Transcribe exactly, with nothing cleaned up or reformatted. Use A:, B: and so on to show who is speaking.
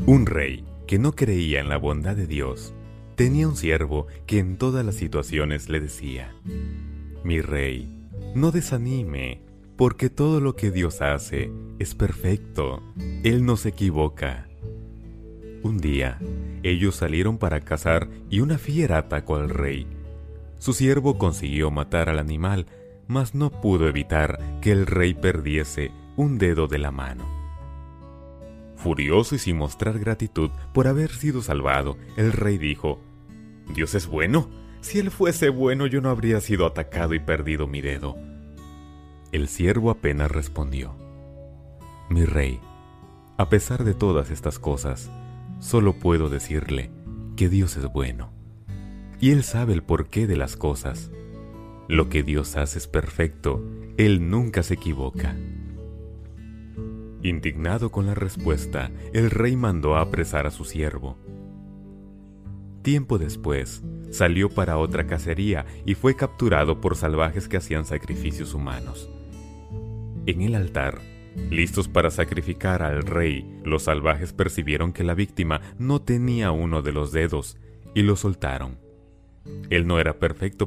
A: Un rey que no creía en la bondad de Dios tenía un siervo que en todas las situaciones le decía: mi rey, no desanime, porque todo lo que Dios hace es perfecto. Él no se equivoca. Un día, ellos salieron para cazar y una fiera atacó al rey. Su siervo consiguió matar al animal, mas no pudo evitar que el rey perdiese un dedo de la mano. Furioso y sin mostrar gratitud por haber sido salvado, el rey dijo: «Dios es bueno. Si él fuese bueno, yo no habría sido atacado y perdido mi dedo». El siervo apenas respondió: «Mi rey, a pesar de todas estas cosas, solo puedo decirle que Dios es bueno, y Él sabe el porqué de las cosas. Lo que Dios hace es perfecto, Él nunca se equivoca». Indignado con la respuesta, el rey mandó a apresar a su siervo. Tiempo después, salió para otra cacería y fue capturado por salvajes que hacían sacrificios humanos. En el altar, listos para sacrificar al rey, los salvajes percibieron que la víctima no tenía uno de los dedos y lo soltaron. Él no era perfecto,